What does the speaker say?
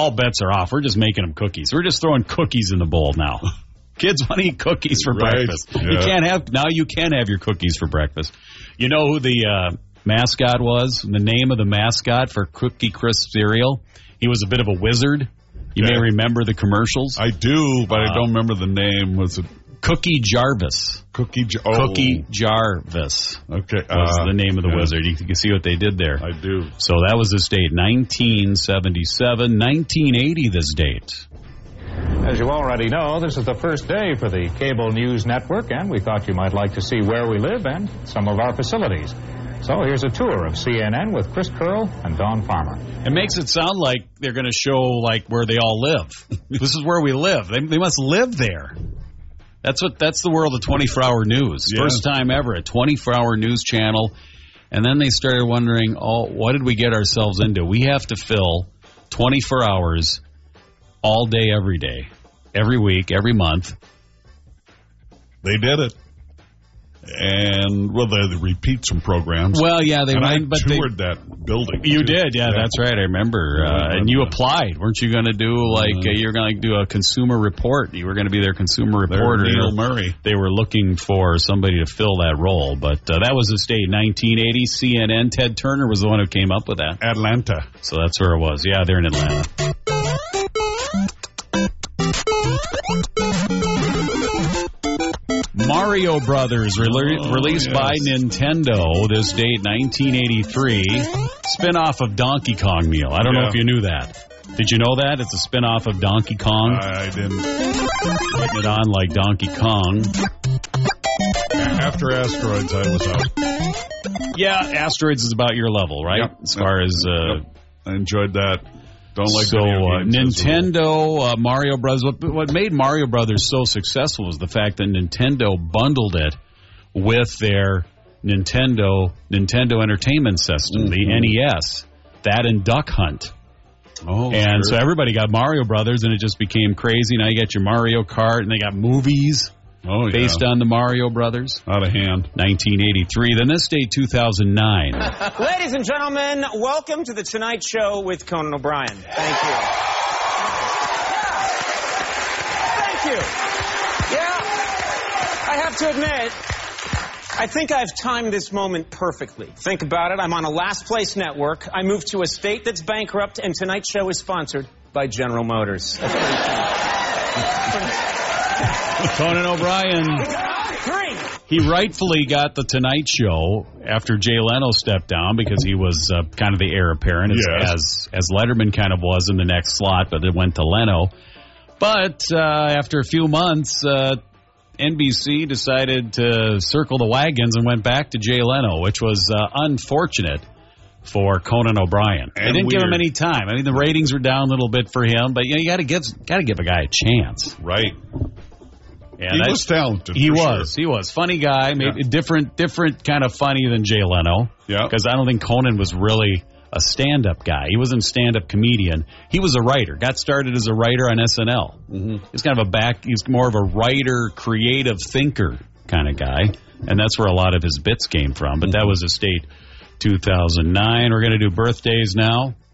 all bets are off. We're just making them cookies. We're just throwing cookies in the bowl now. Kids want to eat cookies for breakfast. Yeah. You can have your cookies for breakfast. You know who the mascot was? The name of the mascot for Cookie Crisp cereal? He was a bit of a wizard. You may remember the commercials. I do, but I don't remember the name. Was it Cookie Jarvis? Cookie Jarvis. Okay. Was the name of the wizard. You can see what they did there. I do. So that was this date, 1977. 1980, this date. As you already know, this is the first day for the Cable News Network, and we thought you might like to see where we live and some of our facilities. So here's a tour of CNN with Chris Curl and Dawn Farmer. It makes it sound like they're going to show like where they all live. This is where we live. They must live there. That's the world of 24-hour news. Yeah. First time ever, a 24-hour news channel. And then they started wondering, what did we get ourselves into? We have to fill 24 hours all day, every day, every week, every month. They did it. And, they repeat some programs. Well, yeah, they went, but I toured that building. You did, yeah, that's right. I remember. And you applied. Weren't you going to do, you were going to do a consumer report? You were going to be their consumer reporter. Neil Murray. They were looking for somebody to fill that role. But that was the state, 1980, CNN. Ted Turner was the one who came up with that. Atlanta. So that's where it was. Yeah, they're in Atlanta. Mario Brothers, released by Nintendo, this date, 1983. Spin-off of Donkey Kong, Neil. I don't know if you knew that. Did you know that? It's a spin-off of Donkey Kong. I didn't. Putting it on like Donkey Kong. After Asteroids, I was out. Yeah, Asteroids is about your level, right? Yep. As far as... I enjoyed that. Don't like Nintendo, Mario Brothers. What made Mario Brothers so successful was the fact that Nintendo bundled it with their Nintendo Entertainment System, the NES, that and Duck Hunt. So everybody got Mario Brothers, and it just became crazy. Now you got your Mario Kart, and they got movies based on the Mario Brothers. Out of hand. 1983. Then this day, 2009. Ladies and gentlemen, welcome to The Tonight Show with Conan O'Brien. Thank you. Thank you. Yeah, I have to admit, I think I've timed this moment perfectly. Think about it. I'm on a last-place network. I moved to a state that's bankrupt, and tonight's show is sponsored by General Motors. Conan O'Brien. He rightfully got the Tonight Show after Jay Leno stepped down because he was kind of the heir apparent, as Letterman kind of was in the next slot, but it went to Leno. But after a few months, NBC decided to circle the wagons and went back to Jay Leno, which was unfortunate for Conan O'Brien. They didn't give him any time. I mean, the ratings were down a little bit for him, but you got to give a guy a chance, right? Yeah, he was talented. He was funny guy, maybe different kind of funny than Jay Leno. Yeah, because I don't think Conan was really a stand-up guy. He wasn't a stand-up comedian. He was a writer. Got started as a writer on SNL. Mm-hmm. He's kind of he's more of a writer, creative thinker kind of guy, and that's where a lot of his bits came from. But that was a state 2009. We're going to do birthdays now.